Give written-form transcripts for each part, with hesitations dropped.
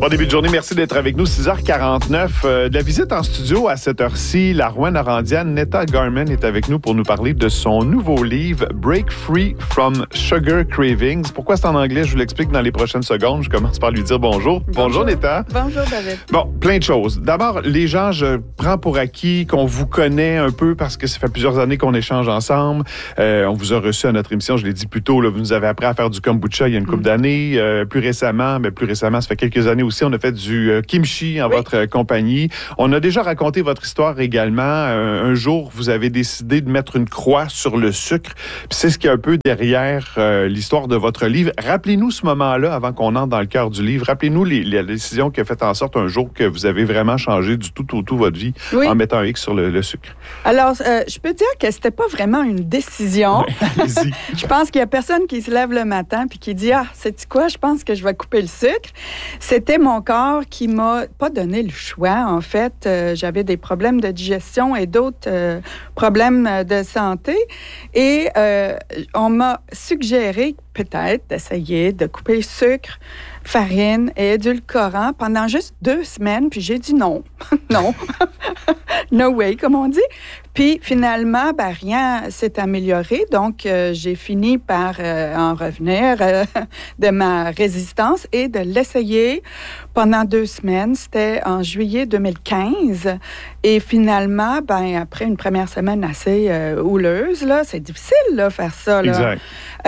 Bon début de journée, merci d'être avec nous. 6h49. De la visite en studio à cette heure-ci, la Rouyn-Norandienne Netta Garman est avec nous pour nous parler de son nouveau livre « Break Free from Sugar Cravings ». Pourquoi c'est en anglais? Je vous l'explique dans les prochaines secondes. Je commence par lui dire bonjour. Bonjour Netta. Bonjour David. Bon, plein de choses. D'abord, les gens, je prends pour acquis qu'on vous connaît un peu parce que ça fait plusieurs années qu'on échange ensemble. On vous a reçu à notre émission, je l'ai dit plus tôt, là, vous nous avez appris à faire du kombucha il y a une couple d'années. Plus récemment, ça fait quelques années aussi, on a fait du kimchi en votre compagnie. On a déjà raconté votre histoire également. Un jour, vous avez décidé de mettre une croix sur le sucre. Puis c'est ce qui est un peu derrière l'histoire de votre livre. Rappelez-nous ce moment-là, avant qu'on entre dans le cœur du livre. Rappelez-nous la décision qui a fait en sorte un jour que vous avez vraiment changé du tout au tout votre vie en mettant un X sur le sucre. Alors, je peux dire que c'était pas vraiment une décision. Ouais, allez-y. Je pense qu'il y a personne qui se lève le matin puis qui dit « Ah, sais-tu quoi? Je pense que je vais couper le sucre. » C'était mon corps qui m'a pas donné le choix. En fait, j'avais des problèmes de digestion et d'autres problèmes de santé. Et on m'a suggéré peut-être d'essayer de couper le sucre, farine et édulcorant pendant juste 2 semaines. Puis j'ai dit non. Non. No way, comme on dit. Puis finalement, rien s'est amélioré. Donc, j'ai fini par en revenir de ma résistance et de l'essayer pendant 2 semaines. C'était en juillet 2015. Et finalement, après une première semaine assez houleuse, là, c'est difficile là, faire ça. Là. Exact.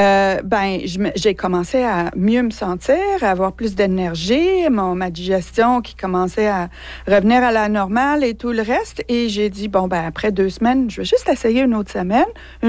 J'ai commencé à mieux me sentir, à avoir plus d'énergie, ma digestion qui commençait à revenir à la normale et tout le reste. Et j'ai dit, après 2 semaines, je vais juste essayer une autre semaine.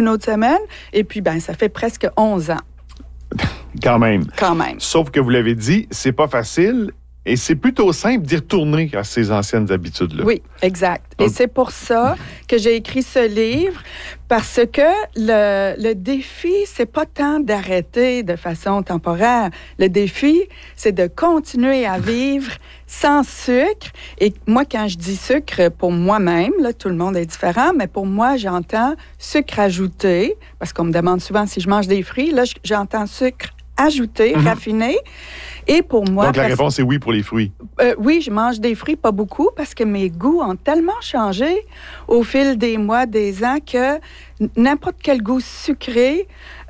Et puis, ça fait presque 11 ans. Quand même. Quand même. Sauf que vous l'avez dit, c'est pas facile. Et c'est plutôt simple d'y retourner à ces anciennes habitudes-là. Oui, exact. Et c'est pour ça que j'ai écrit ce livre, parce que le défi, c'est pas tant d'arrêter de façon temporaire. Le défi, c'est de continuer à vivre sans sucre. Et moi, quand je dis sucre, pour moi-même, là, tout le monde est différent, mais pour moi, j'entends sucre ajouté, parce qu'on me demande souvent si je mange des fruits. Là, j'entends sucre ajouté, raffiné. Et pour moi... Donc, la réponse est oui pour les fruits. Oui, je mange des fruits, pas beaucoup, parce que mes goûts ont tellement changé au fil des mois, des ans, que n'importe quel goût sucré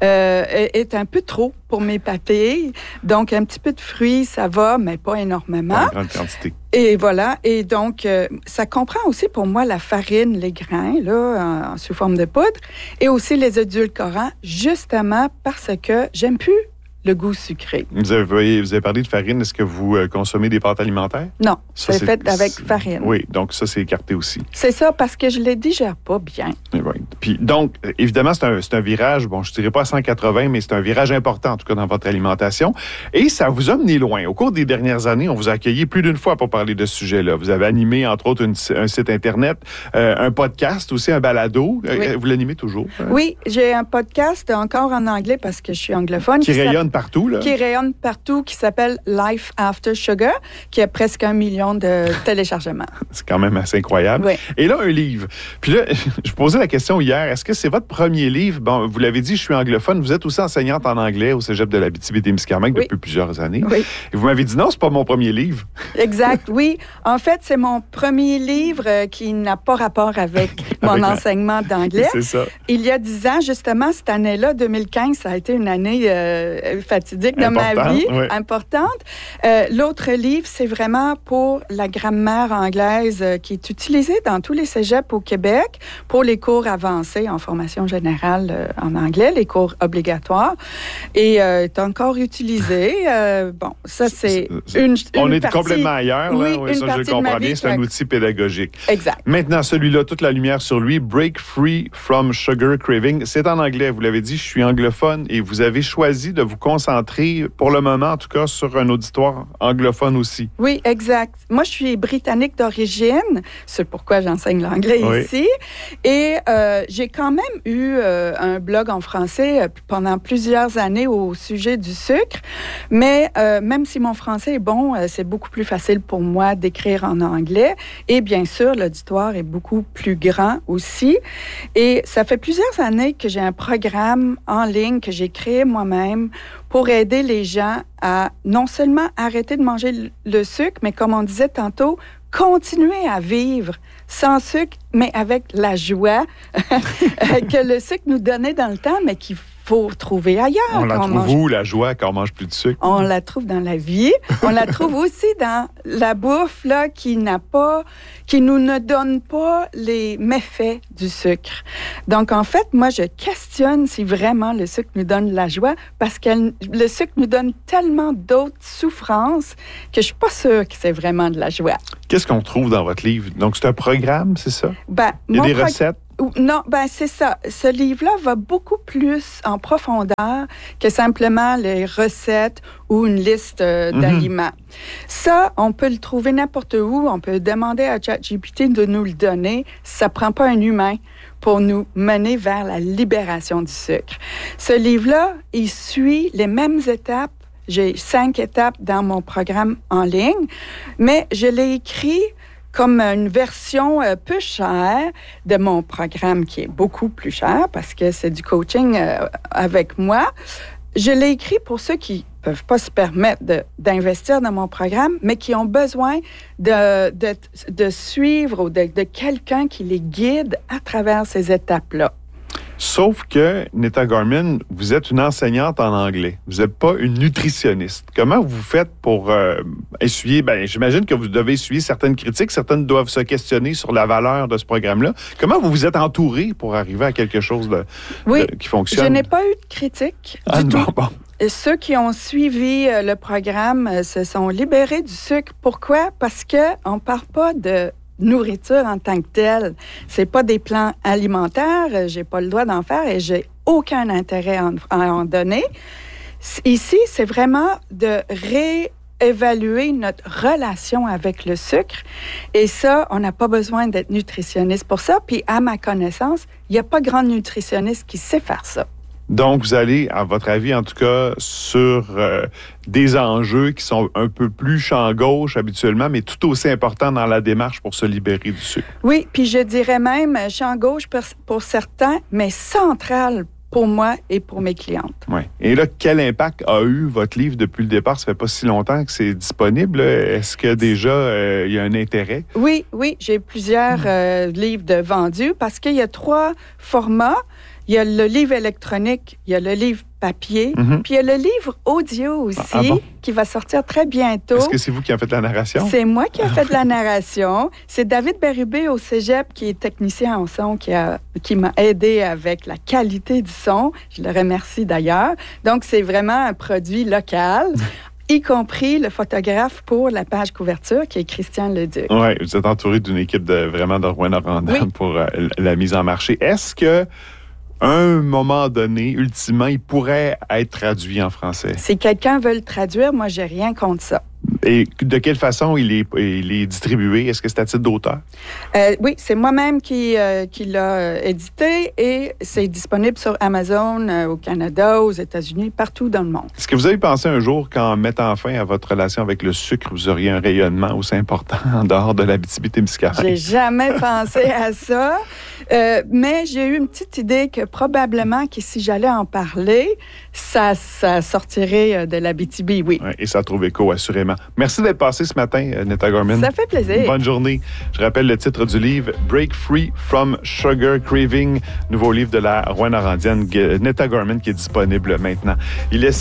est un peu trop pour mes papilles. Donc, un petit peu de fruits, ça va, mais pas énormément. Pas en grande quantité. Et voilà. Et donc, ça comprend aussi pour moi la farine, les grains, là, sous forme de poudre, et aussi les édulcorants, justement parce que j'aime plus le goût sucré. Vous avez parlé de farine. Est-ce que vous consommez des pâtes alimentaires? Non, c'est fait avec farine. Oui, donc ça, c'est écarté aussi. C'est ça, parce que je ne les digère pas bien. Oui. Puis donc, évidemment, c'est un virage, je ne dirais pas à 180, mais c'est un virage important, en tout cas, dans votre alimentation. Et ça vous a mené loin. Au cours des dernières années, on vous a accueilli plus d'une fois pour parler de ce sujet-là. Vous avez animé, entre autres, un site Internet, un podcast, aussi un balado. Oui. Vous l'animez toujours? Oui, j'ai un podcast encore en anglais parce que je suis anglophone. Qui rayonne partout, là. Qui rayonne partout, qui s'appelle Life After Sugar, qui a presque 1 million de téléchargements. C'est quand même assez incroyable. Oui. Et là, un livre. Puis là, je posais la question hier, est-ce que c'est votre premier livre? Bon, vous l'avez dit, je suis anglophone. Vous êtes aussi enseignante en anglais au Cégep de l'Abitibi-Témiscamingue depuis plusieurs années. Oui. Et vous m'avez dit non, c'est pas mon premier livre. Exact, oui. En fait, c'est mon premier livre qui n'a pas rapport avec mon enseignement d'anglais. C'est ça. Il y a 10 ans, justement, cette année-là, 2015, ça a été une année fatidique dans ma vie, importante. L'autre livre, c'est vraiment pour la grammaire anglaise qui est utilisée dans tous les cégeps au Québec pour les cours avancés en formation générale en anglais, les cours obligatoires, et est encore utilisé. Ça, c'est une On est partie, complètement ailleurs, là. Oui, ça, je le comprends bien. C'est un outil pédagogique. Exact. Maintenant, celui-là, toute la lumière sur lui, Break Free from Sugar Craving, c'est en anglais. Vous l'avez dit, je suis anglophone et vous avez choisi de vous concentrer, pour le moment en tout cas, sur un auditoire anglophone aussi. Oui, exact. Moi, je suis britannique d'origine. C'est pourquoi j'enseigne l'anglais ici. Et j'ai quand même eu un blog en français pendant plusieurs années au sujet du sucre. Mais même si mon français est bon, c'est beaucoup plus facile pour moi d'écrire en anglais. Et bien sûr, l'auditoire est beaucoup plus grand aussi. Et ça fait plusieurs années que j'ai un programme en ligne que j'ai créé moi-même pour aider les gens à non seulement arrêter de manger le sucre, mais comme on disait tantôt, continuer à vivre sans sucre, mais avec la joie que le sucre nous donnait dans le temps, mais qu'il faut trouver ailleurs. On la trouve où, la joie, quand on mange plus de sucre? On la trouve dans la vie. On la trouve aussi dans la bouffe là, qui nous ne donne pas les méfaits du sucre. Donc, en fait, moi, je questionne si vraiment le sucre nous donne la joie parce que le sucre nous donne tellement d'autres souffrances que je suis pas sûre que c'est vraiment de la joie. Qu'est-ce qu'on trouve dans votre livre? Donc, c'est un programme, c'est ça? Il y a des recettes? Non, c'est ça. Ce livre-là va beaucoup plus en profondeur que simplement les recettes ou une liste d'aliments. Ça, on peut le trouver n'importe où. On peut demander à ChatGPT de nous le donner. Ça prend pas un humain pour nous mener vers la libération du sucre. Ce livre-là, il suit les mêmes étapes. J'ai 5 étapes dans mon programme en ligne, mais je l'ai écrit comme une version peu chère de mon programme qui est beaucoup plus cher parce que c'est du coaching avec moi. Je l'ai écrit pour ceux qui peuvent pas se permettre d'investir dans mon programme, mais qui ont besoin de suivre ou de quelqu'un qui les guide à travers ces étapes-là. Sauf que, Netta Gorman, vous êtes une enseignante en anglais. Vous n'êtes pas une nutritionniste. Comment vous faites pour essuyer... j'imagine que vous devez essuyer certaines critiques. Certaines doivent se questionner sur la valeur de ce programme-là. Comment vous vous êtes entouré pour arriver à quelque chose qui fonctionne? Je n'ai pas eu de critique du tout. Bon. Ceux qui ont suivi le programme se sont libérés du sucre. Pourquoi? Parce qu'on ne parle pas de nourriture en tant que telle. C'est pas des plans alimentaires, j'ai pas le droit d'en faire et j'ai aucun intérêt à en donner. Ici, c'est vraiment de réévaluer notre relation avec le sucre et ça, on n'a pas besoin d'être nutritionniste pour ça. Puis à ma connaissance, il n'y a pas grand nutritionniste qui sait faire ça. Donc, vous allez, à votre avis, en tout cas, sur des enjeux qui sont un peu plus champ gauche habituellement, mais tout aussi importants dans la démarche pour se libérer du sucre. Oui, puis je dirais même champ gauche pour certains, mais central pour moi et pour mes clientes. Oui. Et là, quel impact a eu votre livre depuis le départ? Ça fait pas si longtemps que c'est disponible. Est-ce que déjà, il y a un intérêt? Oui, j'ai plusieurs livres de vendus parce qu'il y a 3 formats. Il y a le livre électronique, il y a le livre papier, puis il y a le livre audio aussi, qui va sortir très bientôt. Est-ce que c'est vous qui en faites la narration? C'est moi qui ai fait la narration. C'est David Bérubé au Cégep, qui est technicien en son, qui m'a aidé avec la qualité du son. Je le remercie d'ailleurs. Donc, c'est vraiment un produit local. Y compris le photographe pour la page couverture, qui est Christian Leduc. Oui, vous êtes entouré d'une équipe de Rouyn-Noranda pour la mise en marché. Est-ce que à un moment donné, ultimement, il pourrait être traduit en français? Si quelqu'un veut le traduire, moi, j'ai rien contre ça. Et de quelle façon il est distribué? Est-ce que c'est à titre d'auteur? Oui, c'est moi-même qui l'a édité et c'est disponible sur Amazon au Canada, aux États-Unis, partout dans le monde. Est-ce que vous avez pensé un jour qu'en mettant fin à votre relation avec le sucre, vous auriez un rayonnement aussi important en dehors de l'Abitibi-Témiscamingue? J'ai jamais pensé à ça, mais j'ai eu une petite idée que probablement que si j'allais en parler, ça sortirait de l'Abitibi, oui. Et ça trouve écho, assurément. Merci d'être passé ce matin, Netta Gorman. Ça fait plaisir. Bonne journée. Je rappelle le titre du livre, Break Free from Sugar Craving, nouveau livre de la Rouyn-Norandienne Netta Gorman qui est disponible maintenant. Il est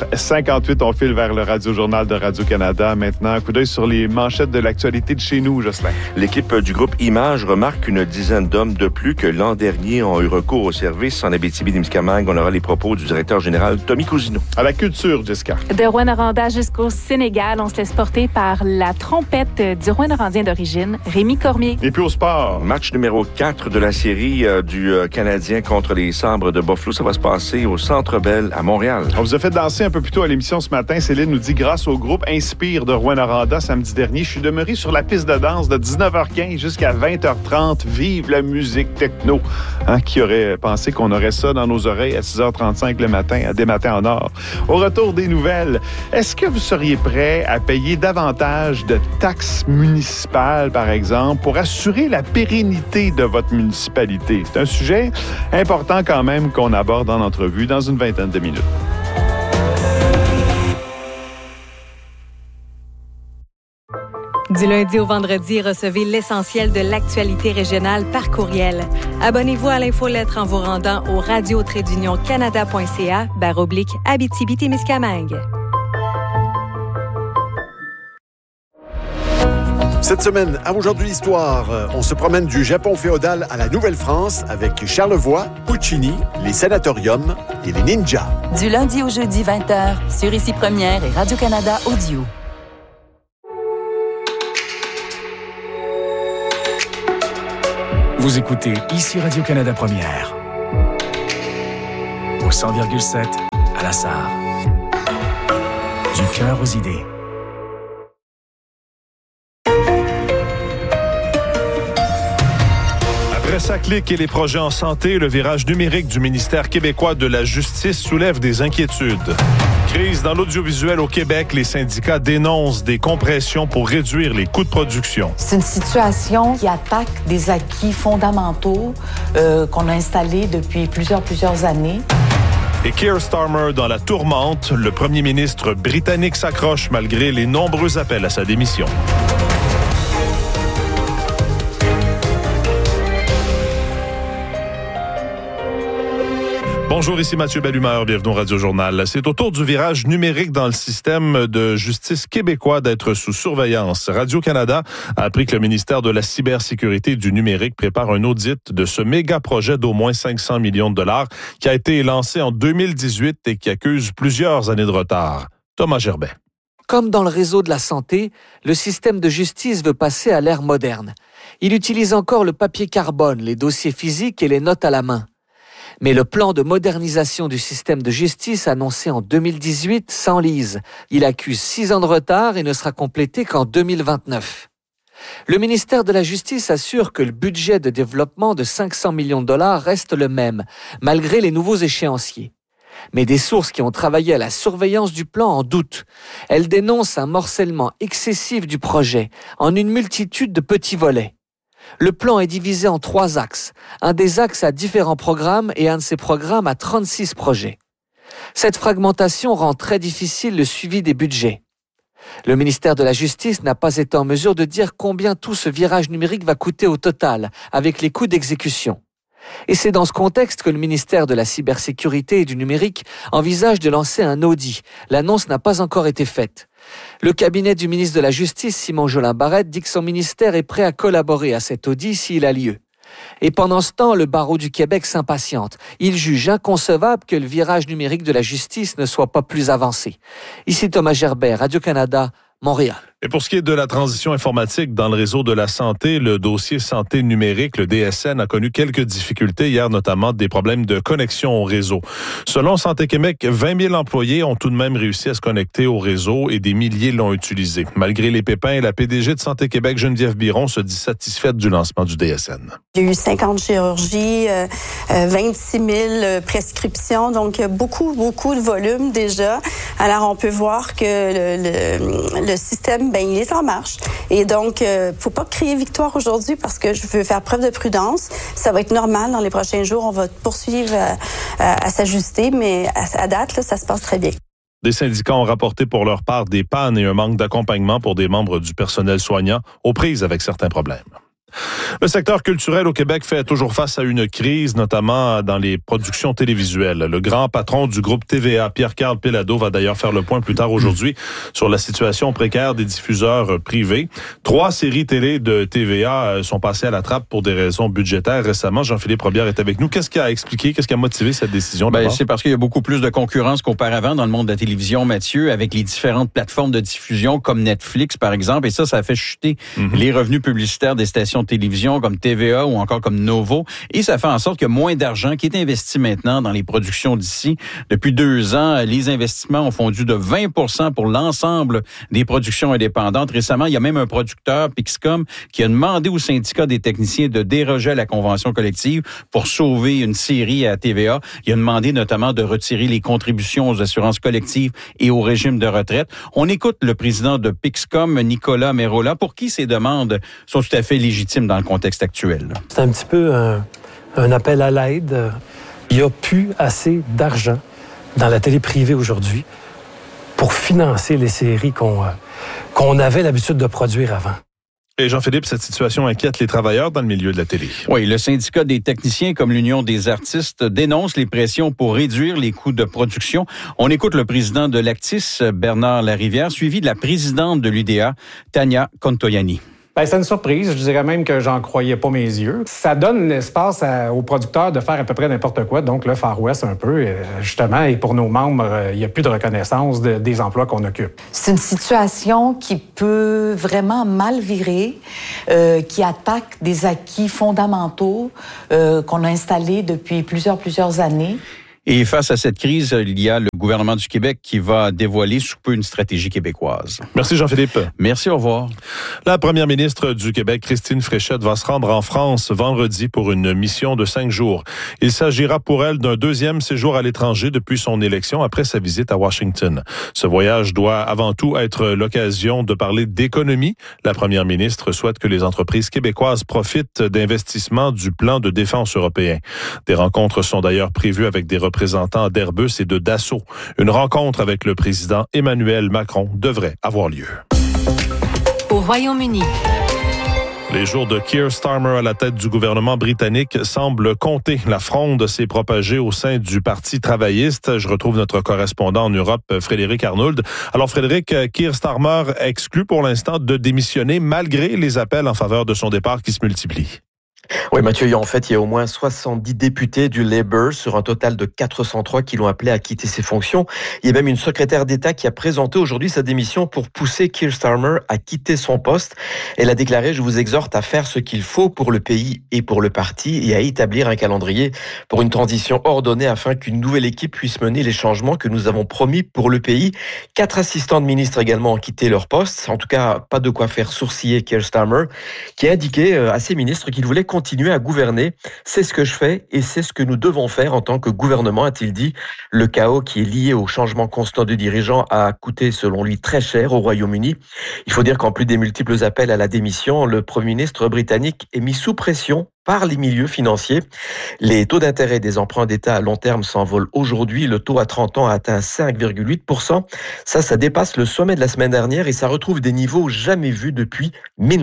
6h58, on file vers le Radio-Journal de Radio-Canada. Maintenant, un coup d'œil sur les manchettes de l'actualité de chez nous, Jocelyn. L'équipe du groupe Images remarque qu'une dizaine d'hommes de plus que l'an dernier ont eu recours au service en Abitibi-Témiscamingue. On aura les propos du directeur général Tommy Cousineau. À la culture, Jessica. De Rouyn-Noranda jusqu'au Sénégal, on se laisse porter par la trompette du Rouyn-Norandien d'origine, Rémi Cormier. Et puis au sport. Match numéro 4 de la série du Canadien contre les Sabres de Buffalo. Ça va se passer au Centre Bell à Montréal. On vous a fait danser un peu plus tôt à l'émission ce matin. Céline nous dit, grâce au groupe Inspire de Rouyn-Noranda, samedi dernier, je suis demeuré sur la piste de danse de 19h15 jusqu'à 20h30. Vive la musique techno. Qui aurait pensé qu'on aurait ça dans nos oreilles à 6h35 le matin, à des matins en or. Au retour des nouvelles, est-ce que vous seriez prêt à payer davantage de taxes municipales, par exemple, pour assurer la pérennité de votre municipalité? C'est un sujet important quand même qu'on aborde en entrevue dans une vingtaine de minutes. Du lundi au vendredi, recevez l'essentiel de l'actualité régionale par courriel. Abonnez-vous à l'infolettre en vous rendant au radio-canada.ca/Abitibi-Témiscamingue. Cette semaine, à Aujourd'hui l'Histoire, on se promène du Japon féodal à la Nouvelle-France avec Charlevoix, Puccini, les sanatoriums et les ninjas. Du lundi au jeudi 20h, sur Ici Première et Radio-Canada Audio. Vous écoutez Ici Radio-Canada Première. Au 100,7 à la Sarre. Du cœur aux idées. Après sa clique et les projets en santé, le virage numérique du ministère québécois de la Justice soulève des inquiétudes. Crise dans l'audiovisuel au Québec, les syndicats dénoncent des compressions pour réduire les coûts de production. C'est une situation qui attaque des acquis fondamentaux qu'on a installés depuis plusieurs années. Et Keir Starmer dans la tourmente, le premier ministre britannique s'accroche malgré les nombreux appels à sa démission. Bonjour, ici Mathieu Bellumeur, bienvenue au Radio-Journal. C'est au tour du virage numérique dans le système de justice québécois d'être sous surveillance. Radio-Canada a appris que le ministère de la Cybersécurité et du Numérique prépare un audit de ce méga-projet d'au moins 500 millions de dollars qui a été lancé en 2018 et qui accuse plusieurs années de retard. Thomas Gerbet. Comme dans le réseau de la santé, le système de justice veut passer à l'ère moderne. Il utilise encore le papier carbone, les dossiers physiques et les notes à la main. Mais le plan de modernisation du système de justice annoncé en 2018 s'enlise. Il accuse 6 ans de retard et ne sera complété qu'en 2029. Le ministère de la Justice assure que le budget de développement de 500 millions de dollars reste le même, malgré les nouveaux échéanciers. Mais des sources qui ont travaillé à la surveillance du plan en doutent. Elles dénoncent un morcellement excessif du projet, en une multitude de petits volets. Le plan est divisé en 3 axes. Un des axes a différents programmes et un de ces programmes a 36 projets. Cette fragmentation rend très difficile le suivi des budgets. Le ministère de la Justice n'a pas été en mesure de dire combien tout ce virage numérique va coûter au total, avec les coûts d'exécution. Et c'est dans ce contexte que le ministère de la Cybersécurité et du Numérique envisage de lancer un audit. L'annonce n'a pas encore été faite. Le cabinet du ministre de la Justice, Simon Jolin-Barrette, dit que son ministère est prêt à collaborer à cet audit s'il a lieu. Et pendant ce temps, le barreau du Québec s'impatiente. Il juge inconcevable que le virage numérique de la justice ne soit pas plus avancé. Ici Thomas Gerbet, Radio-Canada, Montréal. Et pour ce qui est de la transition informatique dans le réseau de la santé, le dossier santé numérique, le DSN, a connu quelques difficultés hier, notamment des problèmes de connexion au réseau. Selon Santé Québec, 20 000 employés ont tout de même réussi à se connecter au réseau et des milliers l'ont utilisé. Malgré les pépins, la PDG de Santé Québec, Geneviève Biron, se dit satisfaite du lancement du DSN. Il y a eu 50 chirurgies, 26 000 prescriptions, donc beaucoup de volume déjà. Alors, on peut voir que le système, il est en marche. Et donc, faut pas crier victoire aujourd'hui parce que je veux faire preuve de prudence. Ça va être normal dans les prochains jours. On va poursuivre à s'ajuster, mais à date, là, ça se passe très bien. Des syndicats ont rapporté pour leur part des pannes et un manque d'accompagnement pour des membres du personnel soignant aux prises avec certains problèmes. Le secteur culturel au Québec fait toujours face à une crise, notamment dans les productions télévisuelles. Le grand patron du groupe TVA, Pierre-Carl Péladeau, va d'ailleurs faire le point plus tard aujourd'hui sur la situation précaire des diffuseurs privés. 3 séries télé de TVA sont passées à la trappe pour des raisons budgétaires récemment. Jean-Philippe Robillard est avec nous. Qu'est-ce qui a expliqué, qu'est-ce qui a motivé cette décision? C'est parce qu'il y a beaucoup plus de concurrence qu'auparavant dans le monde de la télévision, Mathieu, avec les différentes plateformes de diffusion comme Netflix, par exemple. Et ça a fait chuter les revenus publicitaires des stations de télévision comme TVA ou encore comme Novo. Et ça fait en sorte qu'il y a moins d'argent qui est investi maintenant dans les productions d'ici. Depuis 2 ans, les investissements ont fondu de 20% pour l'ensemble des productions indépendantes. Récemment, il y a même un producteur, Pixcom, qui a demandé au syndicat des techniciens de déroger à la convention collective pour sauver une série à TVA. Il a demandé notamment de retirer les contributions aux assurances collectives et au régime de retraite. On écoute le président de Pixcom, Nicolas Merola, pour qui ces demandes sont tout à fait légitimes dans le contexte actuel. C'est un petit peu un appel à l'aide. Il n'y a plus assez d'argent dans la télé privée aujourd'hui pour financer les séries qu'on avait l'habitude de produire avant. Et Jean-Philippe, cette situation inquiète les travailleurs dans le milieu de la télé. Oui, le syndicat des techniciens comme l'Union des artistes dénonce les pressions pour réduire les coûts de production. On écoute le président de l'Actis, Bernard Larivière, suivi de la présidente de l'UDA, Tania Contoyani. C'est une surprise. Je dirais même que j'en croyais pas mes yeux. Ça donne l'espace aux producteurs de faire à peu près n'importe quoi. Donc, le Far West, un peu, justement, et pour nos membres, il n'y a plus de reconnaissance des emplois qu'on occupe. C'est une situation qui peut vraiment mal virer, qui attaque des acquis fondamentaux qu'on a installés depuis plusieurs années. Et face à cette crise, il y a le gouvernement du Québec qui va dévoiler sous peu une stratégie québécoise. Merci Jean-Philippe. Merci, au revoir. La première ministre du Québec, Christine Fréchette, va se rendre en France vendredi pour une mission de 5 jours. Il s'agira pour elle d'un deuxième séjour à l'étranger depuis son élection après sa visite à Washington. Ce voyage doit avant tout être l'occasion de parler d'économie. La première ministre souhaite que les entreprises québécoises profitent d'investissements du plan de défense européen. Des rencontres sont d'ailleurs prévues avec des représentants d'Airbus et de Dassault. Une rencontre avec le président Emmanuel Macron devrait avoir lieu. Au Royaume-Uni. Les jours de Keir Starmer à la tête du gouvernement britannique semblent compter. La fronde s'est propagée au sein du Parti travailliste. Je retrouve notre correspondant en Europe, Frédéric Arnould. Alors Frédéric, Keir Starmer exclut pour l'instant de démissionner malgré les appels en faveur de son départ qui se multiplient. Oui, Mathieu, en fait, il y a au moins 70 députés du Labour sur un total de 403 qui l'ont appelé à quitter ses fonctions. Il y a même une secrétaire d'État qui a présenté aujourd'hui sa démission pour pousser Keir Starmer à quitter son poste. Elle a déclaré « Je vous exhorte à faire ce qu'il faut pour le pays et pour le parti et à établir un calendrier pour une transition ordonnée afin qu'une nouvelle équipe puisse mener les changements que nous avons promis pour le pays. » 4 assistants de ministres également ont quitté leur poste. En tout cas, pas de quoi faire sourciller Keir Starmer, qui a indiqué à ses ministres qu'il voulait continuer à gouverner. C'est ce que je fais et c'est ce que nous devons faire en tant que gouvernement, a-t-il dit. Le chaos qui est lié au changement constant de dirigeants a coûté, selon lui, très cher au Royaume-Uni. Il faut dire qu'en plus des multiples appels à la démission, le Premier ministre britannique est mis sous pression par les milieux financiers. Les taux d'intérêt des emprunts d'État à long terme s'envolent aujourd'hui. Le taux à 30 ans a atteint 5,8%. Ça dépasse le sommet de la semaine dernière et ça retrouve des niveaux jamais vus depuis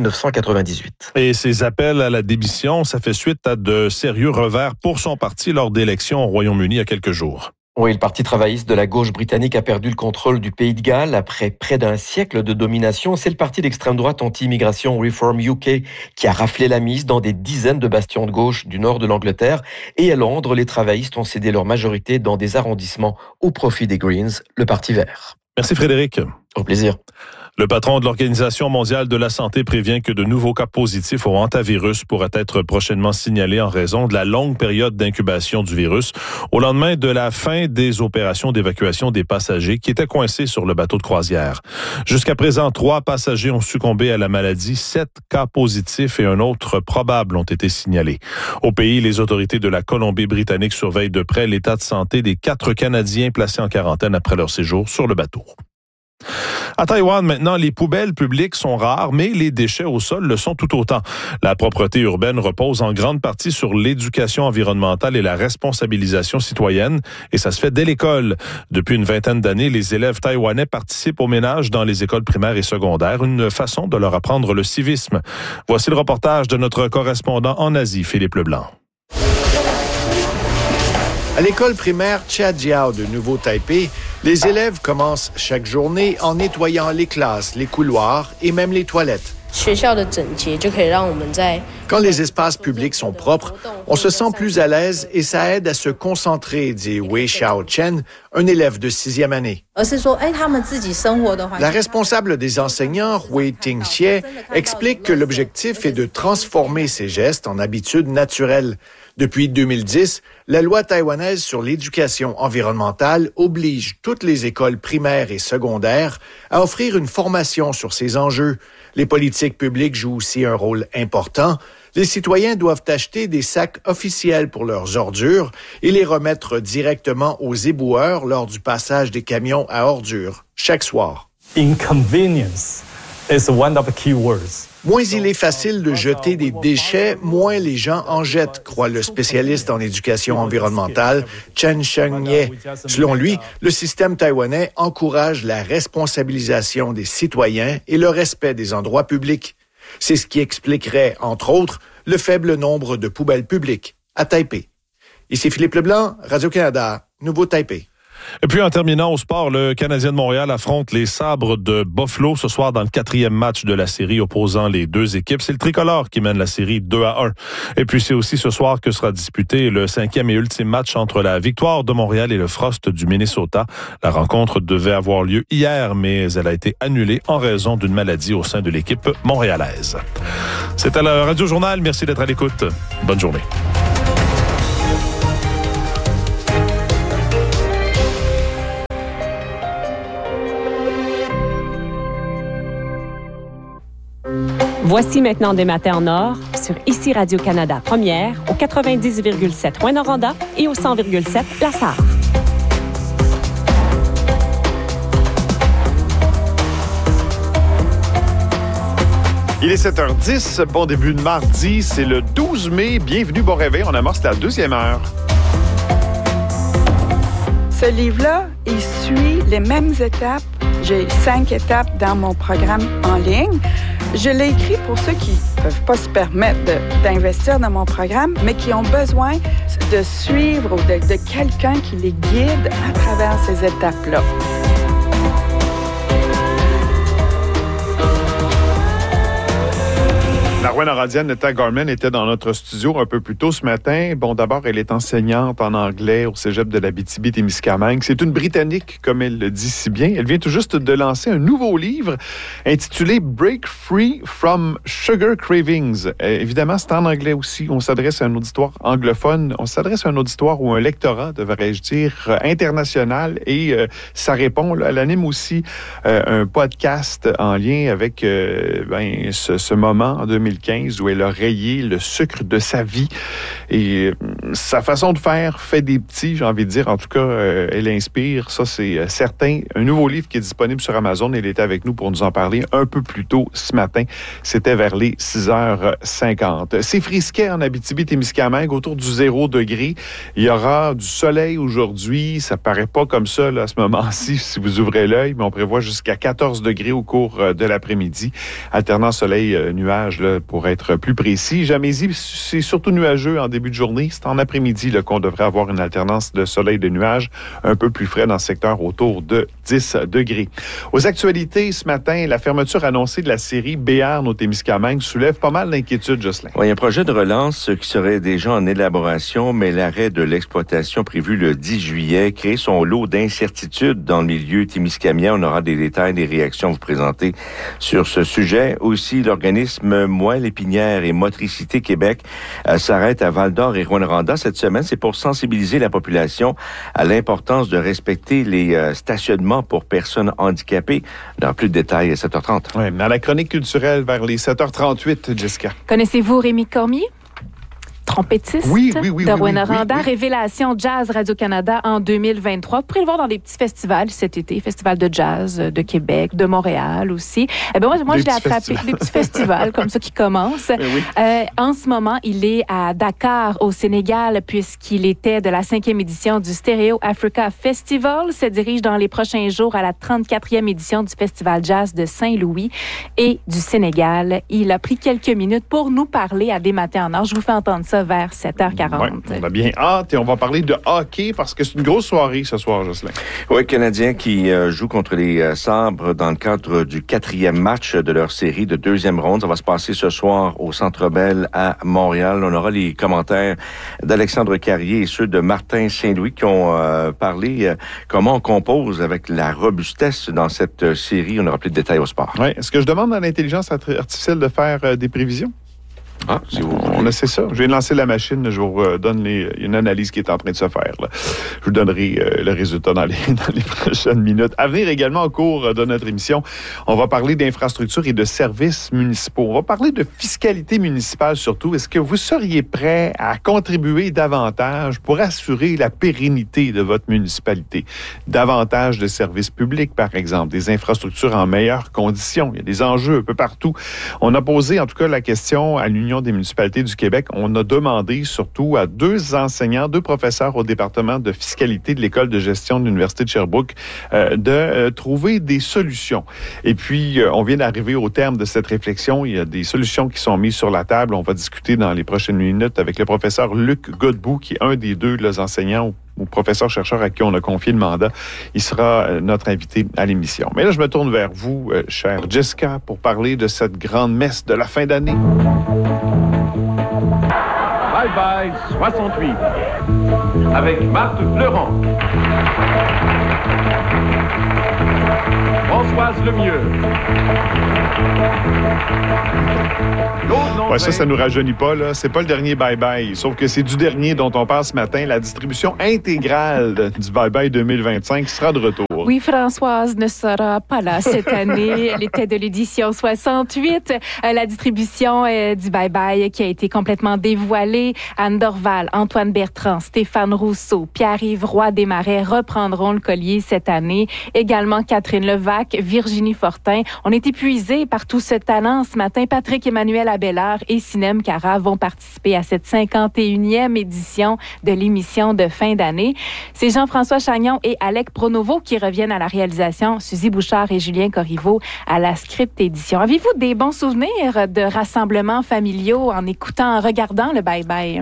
1998. Et ces appels à la démission, ça fait suite à de sérieux revers pour son parti lors d'élections au Royaume-Uni il y a quelques jours. Oui, le Parti travailliste de la gauche britannique a perdu le contrôle du Pays de Galles après près d'un siècle de domination. C'est le parti d'extrême droite anti-immigration Reform UK qui a raflé la mise dans des dizaines de bastions de gauche du nord de l'Angleterre. Et à Londres, les travaillistes ont cédé leur majorité dans des arrondissements au profit des Greens, le Parti vert. Merci Frédéric. Au plaisir. Le patron de l'Organisation mondiale de la santé prévient que de nouveaux cas positifs au hantavirus pourraient être prochainement signalés en raison de la longue période d'incubation du virus au lendemain de la fin des opérations d'évacuation des passagers qui étaient coincés sur le bateau de croisière. Jusqu'à présent, 3 passagers ont succombé à la maladie, 7 cas positifs et un autre probable ont été signalés. Au pays, les autorités de la Colombie-Britannique surveillent de près l'état de santé des 4 Canadiens placés en quarantaine après leur séjour sur le bateau. À Taïwan, maintenant, les poubelles publiques sont rares, mais les déchets au sol le sont tout autant. La propreté urbaine repose en grande partie sur l'éducation environnementale et la responsabilisation citoyenne, et ça se fait dès l'école. Depuis une vingtaine d'années, les élèves taïwanais participent au ménage dans les écoles primaires et secondaires, une façon de leur apprendre le civisme. Voici le reportage de notre correspondant en Asie, Philippe Leblanc. À l'école primaire Chia-Jiao de Nouveau-Taipei, les élèves commencent chaque journée en nettoyant les classes, les couloirs et même les toilettes. Quand les espaces publics sont propres, on se sent plus à l'aise et ça aide à se concentrer, dit Wei Xiaochen, un élève de 6e année. La responsable des enseignants, Wei Tingxie, explique que l'objectif est de transformer ces gestes en habitudes naturelles. Depuis 2010, la loi taïwanaise sur l'éducation environnementale oblige toutes les écoles primaires et secondaires à offrir une formation sur ces enjeux. Les politiques publiques jouent aussi un rôle important. Les citoyens doivent acheter des sacs officiels pour leurs ordures et les remettre directement aux éboueurs lors du passage des camions à ordures chaque soir. Inconvenience is one of the key words. Moins il est facile de jeter des déchets, moins les gens en jettent, croit le spécialiste en éducation environnementale Chen Cheng-Ye. Selon lui, le système taïwanais encourage la responsabilisation des citoyens et le respect des endroits publics. C'est ce qui expliquerait, entre autres, le faible nombre de poubelles publiques à Taipei. Ici Philippe Leblanc, Radio-Canada, Nouveau-Taipei. Et puis en terminant au sport, le Canadien de Montréal affronte les Sabres de Buffalo ce soir dans le 4e match de la série opposant les deux équipes. C'est le tricolore qui mène la série 2-1. Et puis c'est aussi ce soir que sera disputé le 5e et ultime match entre la Victoire de Montréal et le Frost du Minnesota. La rencontre devait avoir lieu hier, mais elle a été annulée en raison d'une maladie au sein de l'équipe montréalaise. C'était le Radio Journal. Merci d'être à l'écoute. Bonne journée. Voici maintenant des matins en or sur Ici Radio-Canada Première au 90,7 Rouyn-Noranda et au 100,7 La Sarre. Il est 7h10, bon début de mardi, c'est le 12 mai. Bienvenue, bon réveil, on amorce la 2e heure. Ce livre-là, il suit les mêmes étapes. J'ai 5 étapes dans mon programme en ligne. Je l'ai écrit pour ceux qui ne peuvent pas se permettre d'investir dans mon programme, mais qui ont besoin de suivre ou de quelqu'un qui les guide à travers ces étapes-là. La Rouyn-Norandienne Netta Gorman était dans notre studio un peu plus tôt ce matin. Bon, d'abord, elle est enseignante en anglais au cégep de l'Abitibi-Témiscamingue. C'est une Britannique, comme elle le dit si bien. Elle vient tout juste de lancer un nouveau livre intitulé « Break Free from Sugar Cravings ». Évidemment, c'est en anglais aussi. On s'adresse à un auditoire anglophone. On s'adresse à un auditoire ou un lectorat, devrais-je dire, international. Et ça répond. Là, elle anime aussi un podcast en lien avec ce moment en 2015 où elle a rayé le sucre de sa vie. Et sa façon de faire fait des petits, j'ai envie de dire. En tout cas, elle inspire. Ça, c'est certain. Un nouveau livre qui est disponible sur Amazon. Elle était avec nous pour nous en parler un peu plus tôt ce matin. C'était vers les 6h50. C'est frisquet en Abitibi-Témiscamingue, autour du 0 degré. Il y aura du soleil aujourd'hui. Ça paraît pas comme ça là, à ce moment-ci, si vous ouvrez l'œil, mais on prévoit jusqu'à 14 degrés au cours de l'après-midi. Alternant soleil-nuage, pour être plus précis. Jamésie, c'est surtout nuageux en début de journée. C'est en après-midi là, qu'on devrait avoir une alternance de soleil et de nuages un peu plus frais dans le secteur autour de 10 degrés. Aux actualités, ce matin, la fermeture annoncée de la série Béarn au Témiscamingue soulève pas mal d'inquiétudes, Jocelyn. Oui, il y a un projet de relance qui serait déjà en élaboration, mais l'arrêt de l'exploitation prévu le 10 juillet crée son lot d'incertitudes dans le milieu témiscamien. On aura des détails, des réactions à vous présenter sur ce sujet. Aussi, l'organisme Moelle épinière et Motricité Québec s'arrête à Val-d'Or et Rouyn-Noranda cette semaine. C'est pour sensibiliser la population à l'importance de respecter les stationnements pour personnes handicapées. Dans plus de détails à 7h30. Oui, mais à la chronique culturelle vers les 7h38, Jessica. Connaissez-vous Rémi Cormier? Trompettiste de Rouyn-Noranda, oui. Révélation Jazz Radio-Canada en 2023. Vous pourrez le voir dans des petits festivals cet été, Festival de jazz de Québec, de Montréal aussi. Eh bien, moi je l'ai attrapé, des petits festivals comme ça qui commencent. Oui. En ce moment, il est à Dakar, au Sénégal, puisqu'il était de la 5e édition du Stereo Africa Festival, se dirige dans les prochains jours à la 34e édition du Festival Jazz de Saint-Louis et du Sénégal. Il a pris quelques minutes pour nous parler à Des Matins en Or. Je vous fais entendre ça vers 7h40. Ouais, on a bien hâte et on va parler de hockey parce que c'est une grosse soirée ce soir, Jocelyn. Oui, Canadiens qui jouent contre les Sabres dans le cadre du 4e match de leur série de 2e ronde. Ça va se passer ce soir au Centre Bell à Montréal. On aura les commentaires d'Alexandre Carrier et ceux de Martin Saint-Louis qui ont parlé comment on compose avec la robustesse dans cette série. On aura plus de détails au sport. Oui. Est-ce que je demande à l'intelligence artificielle de faire des prévisions? Ah, si vous voulez. On essaie ça. Je viens de lancer la machine. Je vous donne une analyse qui est en train de se faire. Là. Je vous donnerai le résultat dans les prochaines minutes. À venir également au cours de notre émission, on va parler d'infrastructures et de services municipaux. On va parler de fiscalité municipale surtout. Est-ce que vous seriez prêt à contribuer davantage pour assurer la pérennité de votre municipalité? Davantage de services publics, par exemple, des infrastructures en meilleures conditions. Il y a des enjeux un peu partout. On a posé en tout cas la question à l'Union des municipalités du Québec. On a demandé surtout à 2 enseignants, 2 professeurs au département de fiscalité de l'École de gestion de l'Université de Sherbrooke de trouver des solutions. Et puis, on vient d'arriver au terme de cette réflexion. Il y a des solutions qui sont mises sur la table. On va discuter dans les prochaines minutes avec le professeur Luc Godbout, qui est un des 2 enseignants ou professeur-chercheur à qui on a confié le mandat. Il sera notre invité à l'émission. Mais là, je me tourne vers vous, chère Jessica, pour parler de cette grande messe de la fin d'année. Bye Bye 68 avec Marthe Fleurant, Françoise Lemieux. Ouais, ça nous rajeunit pas, là. C'est pas le dernier bye-bye. Sauf que c'est du dernier dont on parle ce matin. La distribution intégrale du bye-bye 2025 sera de retour. Oui, Françoise ne sera pas là cette année. Elle était de l'édition 68. La distribution du bye-bye qui a été complètement dévoilée. Anne Dorval, Antoine Bertrand, Stéphane Rousseau, Pierre-Yves Roy-Desmarais reprendront le collier cette année. Également Catherine Levac, Virginie Fortin. On est épuisés par tout ce talent ce matin. Patrick Emmanuel Abellard et Sinem Cara vont participer à cette 51e édition de l'émission de fin d'année. C'est Jean-François Chagnon et Alec Pronovo qui reviennent à la réalisation, Suzy Bouchard et Julien Corriveau à la script édition. Avez-vous des bons souvenirs de rassemblements familiaux en écoutant, en regardant le bye-bye?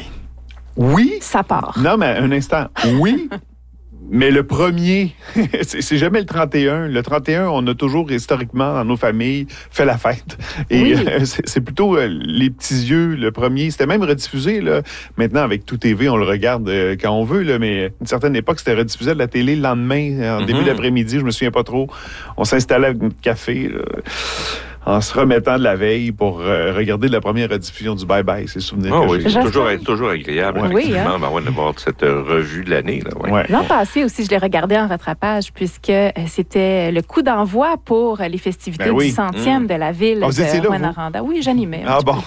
Oui. Ça part. Non, mais un instant. Oui. Mais le premier, c'est jamais le 31. Le 31, on a toujours historiquement dans nos familles fait la fête. Et oui. C'est plutôt les petits yeux, le premier. C'était même rediffusé. Là. Maintenant, avec Tout TV, on le regarde quand on veut. Là, mais à une certaine époque, c'était rediffusé à la télé le lendemain, en début d'après-midi. Je me souviens pas trop. On s'installait avec notre café. Là, en se remettant de la veille pour regarder la première rediffusion du Bye-Bye. C'est souvenir que oui, j'ai. C'est toujours agréable, effectivement, hein? d'avoir cette revue de l'année. Là, ouais. L'an passé aussi, je l'ai regardé en rattrapage puisque c'était le coup d'envoi pour les festivités du 100e de la ville de Rouyn-Noranda. Oui, j'animais. Ah bon?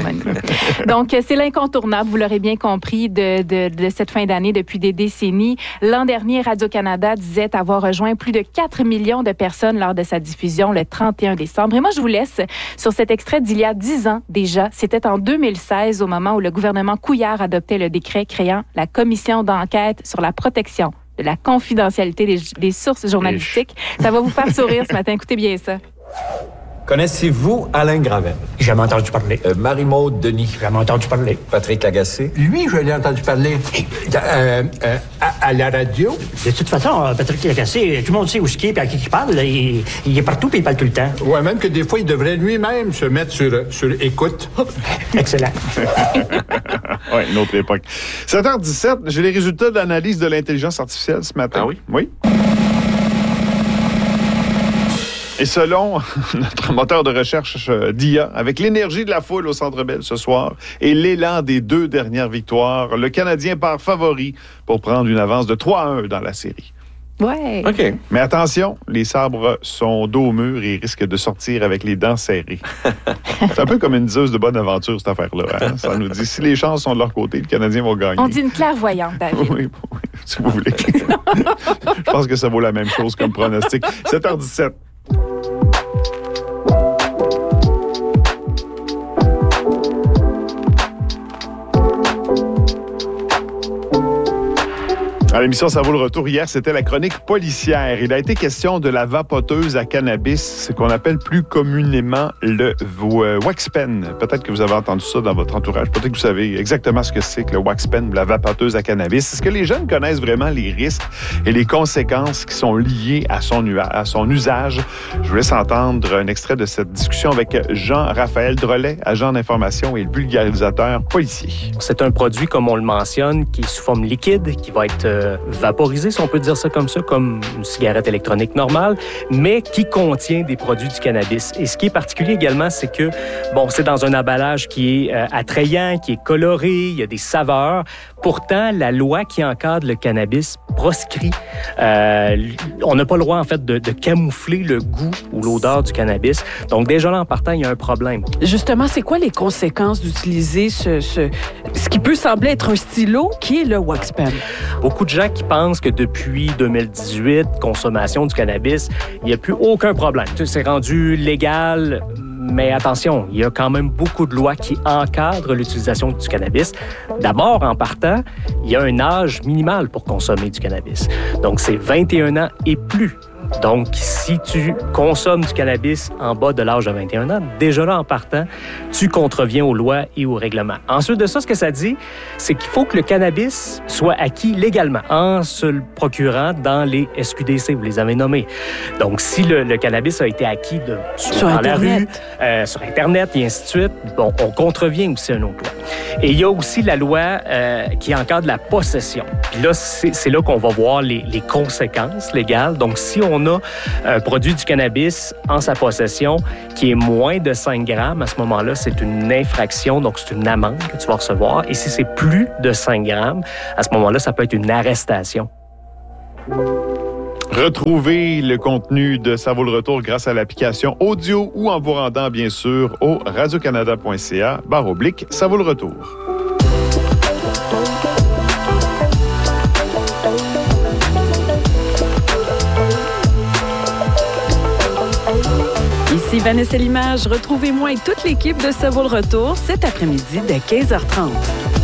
Donc, c'est l'incontournable, vous l'aurez bien compris, de cette fin d'année depuis des décennies. L'an dernier, Radio-Canada disait avoir rejoint plus de 4 millions de personnes lors de sa diffusion le 31 décembre. Et moi, je vous laisse sur cet extrait d'il y a 10 ans déjà. C'était en 2016, au moment où le gouvernement Couillard adoptait le décret créant la commission d'enquête sur la protection de la confidentialité des sources journalistiques. Ça va vous faire sourire ce matin. Écoutez bien ça. Connaissez-vous Alain Gravel? Jamais entendu parler. Marie-Maude Denis? Jamais entendu parler. Patrick Lagacé? Lui, je l'ai entendu parler. À la radio? De toute façon, Patrick Lagacé, tout le monde sait où il est et à qui il parle. Il est partout et il parle tout le temps. Ouais, même que des fois, il devrait lui-même se mettre sur écoute. Excellent. Oui, une autre époque. 7h17, j'ai les résultats de l'analyse de l'intelligence artificielle ce matin. Ah oui? Oui. Et selon notre moteur de recherche d'IA, avec l'énergie de la foule au Centre Bell ce soir et l'élan des 2 dernières victoires, le Canadien part favori pour prendre une avance de 3-1 dans la série. Ouais. OK. Mais attention, les sabres sont dos au mur et risquent de sortir avec les dents serrées. C'est un peu comme une diseuse de bonne aventure, cette affaire-là. Hein? Ça nous dit, si les chances sont de leur côté, le Canadien va gagner. On dit une clairvoyante, David. Oui, si vous voulez. Je pense que ça vaut la même chose comme pronostic. 7h17. À l'émission, ça vaut le retour. Hier, c'était la chronique policière. Il a été question de la vapoteuse à cannabis, ce qu'on appelle plus communément le wax pen. Peut-être que vous avez entendu ça dans votre entourage. Peut-être que vous savez exactement ce que c'est que le wax pen ou la vapoteuse à cannabis. Est-ce que les jeunes connaissent vraiment les risques et les conséquences qui sont liées à son usage? Je vous laisse entendre un extrait de cette discussion avec Jean-Raphaël Drolet, agent d'information et vulgarisateur policier. C'est un produit, comme on le mentionne, qui est sous forme liquide, qui va être vaporisé, si on peut dire ça comme ça, comme une cigarette électronique normale, mais qui contient des produits du cannabis. Et ce qui est particulier également, c'est que, bon, c'est dans un emballage qui est attrayant, qui est coloré, il y a des saveurs. Pourtant, la loi qui encadre le cannabis proscrit. On n'a pas le droit, en fait, de camoufler le goût ou l'odeur du cannabis. Donc, déjà là, en partant, il y a un problème. Justement, c'est quoi les conséquences d'utiliser ce qui peut sembler être un stylo, qui est le WaxPen? Beaucoup de gens qui pensent que depuis 2018, consommation du cannabis, il n'y a plus aucun problème. C'est rendu légal. Mais attention, il y a quand même beaucoup de lois qui encadrent l'utilisation du cannabis. D'abord, en partant, il y a un âge minimal pour consommer du cannabis. Donc, c'est 21 ans et plus. Donc, si tu consommes du cannabis en bas de l'âge de 21 ans, déjà là, en partant, tu contreviens aux lois et aux règlements. Ensuite de ça, ce que ça dit, c'est qu'il faut que le cannabis soit acquis légalement en se le procurant dans les SQDC, vous les avez nommés. Donc, si le cannabis a été acquis dans la rue, sur Internet et ainsi de suite, bon, on contrevient aussi à une autre loi. Et il y a aussi la loi qui encadre la possession. Puis là, c'est là qu'on va voir les conséquences légales. Donc, si on a un produit du cannabis en sa possession qui est moins de 5 grammes, à ce moment-là, c'est une infraction, donc c'est une amende que tu vas recevoir. Et si c'est plus de 5 grammes, à ce moment-là, ça peut être une arrestation. Retrouvez le contenu de Ça vaut le retour grâce à l'application audio ou en vous rendant, bien sûr, au radiocanada.ca/Ça vaut le retour. Ici Vanessa Limage. Retrouvez-moi et toute l'équipe de Ça vaut le retour cet après-midi dès 15h30.